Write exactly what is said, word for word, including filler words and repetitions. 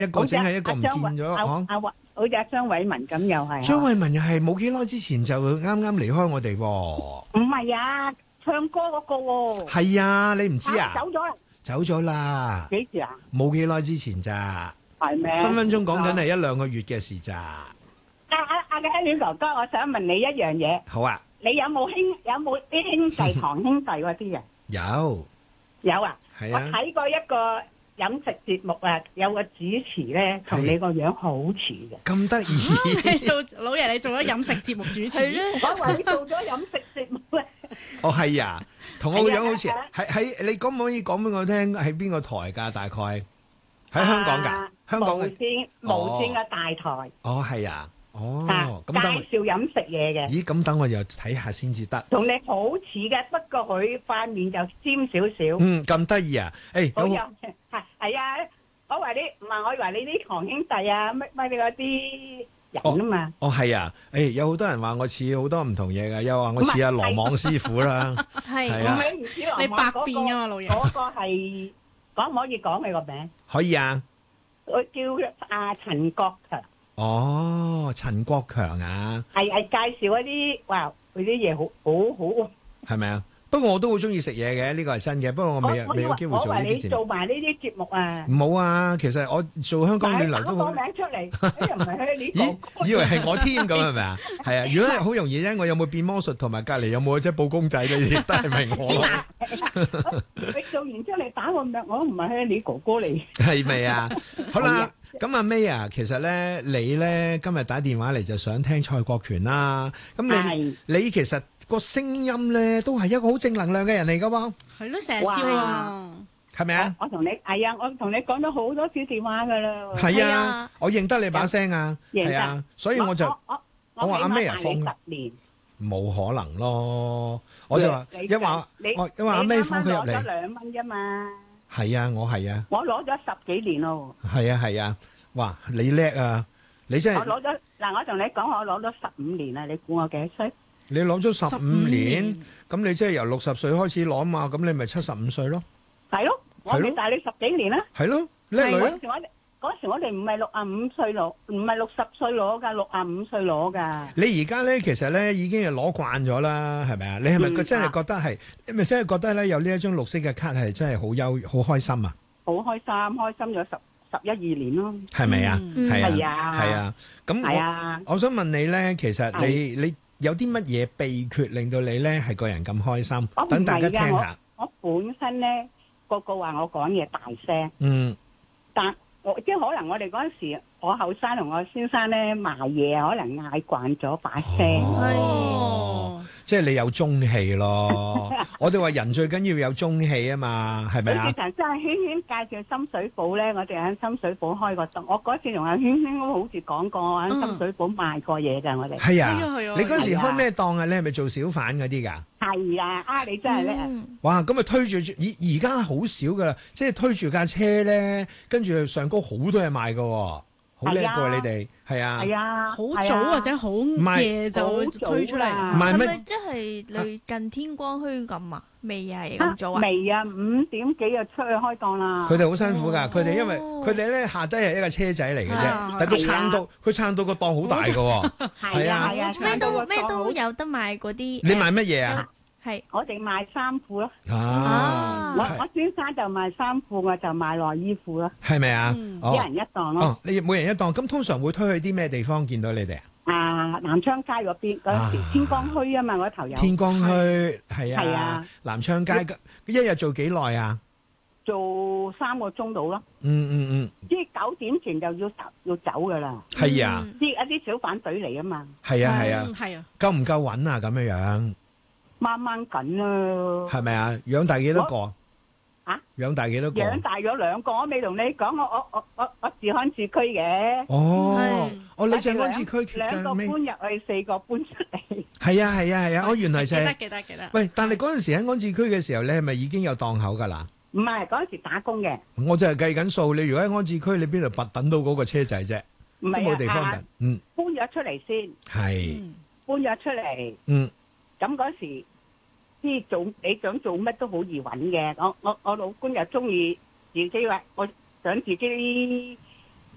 一個整係一個唔見咗， 阿嗬？ 阿好似阿張偉文咁又係。 張慧文又係冇幾耐之前就啱啱離開我哋喎。 唔係啊，唱歌嗰個喎。 係啊，你唔知啊？ 走咗啦。 走咗啦。 幾時啊？ 冇幾耐之前咋。 係咩？ 分分鐘講緊係一兩個月嘅事咋。 阿阿阿嘅 Henry 哥哥，我想問你一樣嘢。 好啊。 你有冇兄有冇啲兄弟堂兄弟嗰啲啊？ 有。 有啊。 係啊。 我睇過一個飲食節目啊，有個主持咧，同你個樣好似嘅。 咁得意。 你做老爺，你做咗飲食節目主持。 我話你做咗飲食節目咧。 哦，係啊，同我個樣好似。喺喺，你可唔可以講俾我聽喺邊個台㗎？大概喺香港㗎？香港嘅。無線無線嘅大台。 哦，係啊。哦。 介紹飲食嘢嘅。 咦？咁等我又睇下先至得。 同你好似嘅，不過佢塊面就尖少少。 嗯，咁得意啊！誒， 好有係係啊！我話你唔係，我以為你啲堂兄弟啊，乜乜你嗰啲人啊嘛。 哦，係啊！誒，有好多人話我似好多唔同嘢㗎，又話我似阿羅網師傅啦。 係係啊。 你百變啊嘛，老爺。 嗰個係可唔可以講你個名？ 可以啊。 我叫阿陳國強。 哦，陳國強啊。 係係介紹嗰啲，哇！佢啲嘢好好好。 係咪啊？不過我都好中意食嘢嘅，呢個係真嘅。不過我未未有機會做呢啲節目。 我話你做埋呢啲節目啊！ 唔好啊，其實我做香港暖流都好。 打個名出嚟，你又唔係去呢個？ 咦？以為係我添咁係咪啊？係啊！如果係好容易啫，我有冇變魔術同埋隔離有冇隻布公仔咧？亦都係明我。 你做完之後你打個名，我都唔係去你哥哥嚟。 係咪啊？好啦，咁阿 May 啊，其實咧你咧今日打電話嚟就想聽蔡國權啦。咁你你其實個聲音咧都係一個好正能量嘅人嚟噶喎。 係咯，成日笑啊， 係咪啊？ 我同你係啊，我同你講咗好多次電話噶啦。 係啊，我認得你把聲啊，係啊，所以我就我話阿 May 啊，放十年冇可能咯，我就話一話我一話阿 May 放佢入嚟， 你啱啱攞咗兩蚊啫嘛。 係啊，我係啊， 我攞咗十幾年咯。 係啊係啊，哇，你叻啊，你真係我攞咗嗱，我同你講，我攞咗十五年啦，你估我幾多歲？ 你攞咗十五年，咁你即係由六十歲開始攞嘛，咁你咪七十五歲咯。 係咯，我哋大你十幾年啦。 係咯，叻女啊！ 嗰時我哋唔係六啊五歲攞，唔係六十歲攞噶，六啊五歲攞噶。 你而家咧，其實咧已經係攞慣咗啦，係咪啊？你係咪真係覺得係？係咪真係覺得咧有呢一張綠色嘅卡係真係好優好開心啊？ 好開心，開心咗十十一二年咯。 係咪啊？係啊，係啊。咁我我想問你咧，其實你你有啲乜嘢秘訣令到你咧係個人咁開心？等大家聽下。 我本身咧個個話我講嘢大聲。 嗯。 但我即係可能我哋嗰陣時，我後生同我先生咧賣嘢，可能嗌慣咗把聲。 哦，即係你有中氣咯。我哋話人最緊要有中氣啊嘛，係咪啊？ 你成真係圈圈介紹深水埗咧，我哋喺深水埗開個檔。我嗰次同阿圈圈都好似講過喺深水埗賣過嘢㗎，我哋。係啊， 你嗰陣時開咩檔啊？你係咪做小販嗰啲㗎？ 係啊，啊你真係叻啊！ 哇，咁咪推住而而家好少噶啦，即係推住架車咧，跟住上高好多嘢賣噶，好叻噶你哋，係啊， 係啊， 好早或者好夜就推出嚟， 唔係咩？ 即係類近天光墟咁啊？未係咁早啊？ 未啊，五點幾就出去開檔啦。 佢哋好辛苦噶，佢哋因為佢哋咧下低係一個車仔嚟嘅啫，但佢撐到佢撐到個檔好大噶，係啊， 咩都咩都有得賣嗰啲。 你賣乜嘢啊？ 係我哋賣衫褲咯， 啊！ 我我先生就賣衫褲，我就賣內衣褲咯， 係咪啊？ 一人一檔咯。 哦，你每人一檔，咁通常會推去啲咩地方見到你哋啊？ 啊，南昌街嗰邊嗰時天光墟啊嘛，嗰頭有天光墟係啊， 係啊， 南昌街一日做幾耐啊？ 做三個鐘到咯。 嗯嗯嗯， 即係九點前就要走要走噶啦。 係啊， 啲一啲小販隊嚟啊嘛。 係啊係啊， 係啊， 夠唔夠穩啊？咁樣樣。 掹掹緊啊！ 係咪啊？養大幾多個？ 啊？ 養大幾多個？ 養大咗兩個，我未同你講，我我我我我住康治區嘅。 哦，哦，你就安置區兩個搬入去，四個搬出嚟。 係啊係啊係啊！我原來就係記得記得記得。 喂，但係嗰陣時喺安置區嘅時候，你係咪已經有檔口㗎啦？ 唔係嗰陣時打工嘅。 我就係計緊數，你如果喺安置區，你邊度拔等到嗰個車仔啫？ 唔係啊， 都冇地方等。嗯。 搬咗出嚟先。 係。 搬咗出嚟。 嗯。 咁嗰時。啲做你想做乜都好易揾嘅，我我我老公又中意自己話，我想自己